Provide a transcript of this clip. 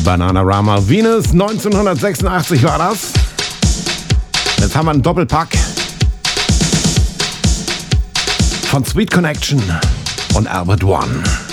Bananarama Venus, 1986 war das. Jetzt haben wir einen Doppelpack von Sweet Connection und Albert One.